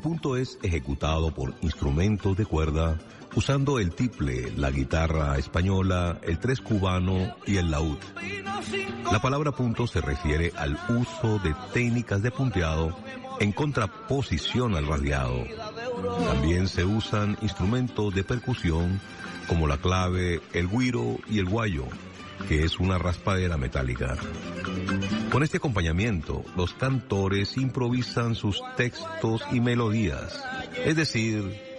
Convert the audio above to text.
punto es ejecutado por instrumentos de cuerda usando el tiple, la guitarra española, el tres cubano y el laúd. La palabra punto se refiere al uso de técnicas de punteado en contraposición al rasgueado. También se usan instrumentos de percusión como la clave, el güiro y el guayo, que es una raspadera metálica. Con este acompañamiento, los cantores improvisan sus textos y melodías, es decir,